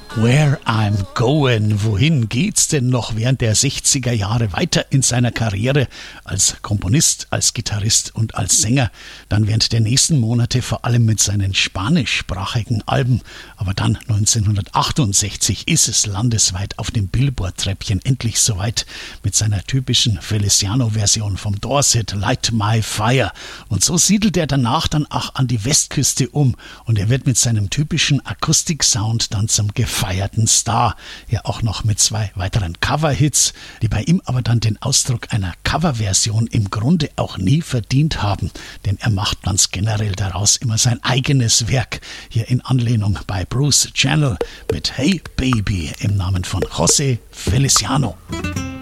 Where I'm Going. Wohin geht's denn noch während der 60er Jahre weiter in seiner Karriere als Komponist, als Gitarrist und als Sänger? Dann während der nächsten Monate vor allem mit seinen spanischsprachigen Alben. Aber dann 1968 ist es landesweit auf dem Billboard-Treppchen endlich soweit mit seiner typischen Feliciano-Version vom Doors-Hit Light My Fire. Und so siedelt er danach dann auch an die Westküste um und er wird mit seinem typischen Akustik-Sound dann zum gefeierten Star. Ja, auch noch mit 2 weiteren Cover-Hits, die bei ihm aber dann den Ausdruck einer Coverversion im Grunde auch nie verdient haben. Denn er macht ganz generell daraus immer sein eigenes Werk. Hier in Anlehnung bei Bruce Channel mit Hey Baby im Namen von José Feliciano.